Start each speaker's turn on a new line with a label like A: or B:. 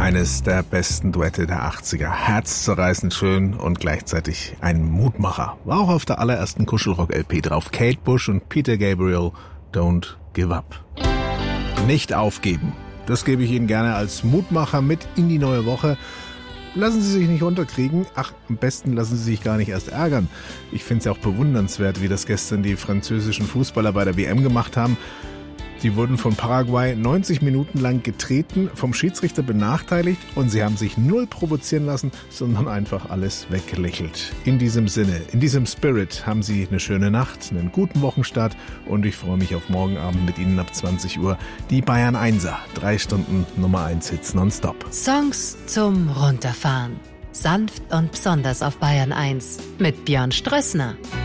A: Eines der besten Duette der 80er. Herzzerreißend schön und gleichzeitig ein Mutmacher. War auch auf der allerersten Kuschelrock-LP drauf. Kate Bush und Peter Gabriel, Don't Give Up. Nicht aufgeben. Das gebe ich Ihnen gerne als Mutmacher mit in die neue Woche. Lassen Sie sich nicht unterkriegen. Ach, am besten lassen Sie sich gar nicht erst ärgern. Ich finde es ja auch bewundernswert, wie das gestern die französischen Fußballer bei der WM gemacht haben. Die wurden von Paraguay 90 Minuten lang getreten, vom Schiedsrichter benachteiligt und sie haben sich null provozieren lassen, sondern einfach alles weggelächelt. In diesem Sinne, in diesem Spirit haben Sie eine schöne Nacht, einen guten Wochenstart und ich freue mich auf morgen Abend mit Ihnen ab 20 Uhr. Die Bayern 1er, 3 Stunden Nummer 1 Hits nonstop.
B: Songs zum Runterfahren. Sanft und besonders auf Bayern 1 mit Björn Strössner.